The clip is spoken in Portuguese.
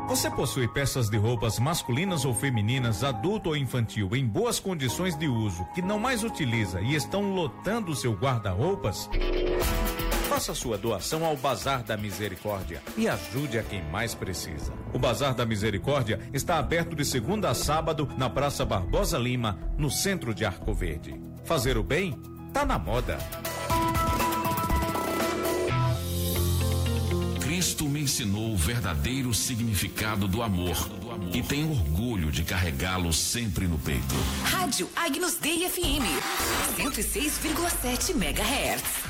Você possui peças de roupas masculinas ou femininas, adulto ou infantil, em boas condições de uso, que não mais utiliza e estão lotando seu guarda-roupas? Faça sua doação ao Bazar da Misericórdia e ajude a quem mais precisa. O Bazar da Misericórdia está aberto de segunda a sábado na Praça Barbosa Lima, no centro de Arco Verde. Fazer o bem tá na moda. Cristo me ensinou o verdadeiro significado do amor e tenho orgulho de carregá-lo sempre no peito. Rádio Agnus Dei FM 106,7 MHz.